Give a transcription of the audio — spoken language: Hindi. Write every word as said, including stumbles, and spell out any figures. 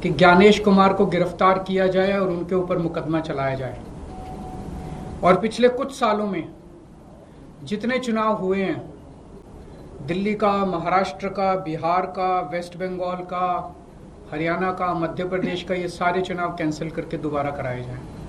कि ज्ञानेश कुमार को गिरफ्तार किया जाए और उनके ऊपर मुकदमा चलाया जाए। और पिछले कुछ सालों में जितने चुनाव हुए हैं, दिल्ली का, महाराष्ट्र का, बिहार का, वेस्ट बंगाल का, हरियाणा का, मध्य प्रदेश का, ये सारे चुनाव कैंसिल करके दोबारा कराए जाएं।